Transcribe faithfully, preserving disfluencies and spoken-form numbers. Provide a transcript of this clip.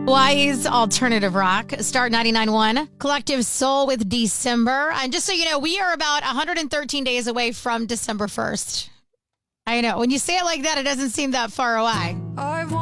Hawaii's alternative rock, Start ninety-nine point one, Collective Soul with December. And just so you know, we are about one hundred thirteen days away from December first. I know. When you say it like that, it doesn't seem that far away. I want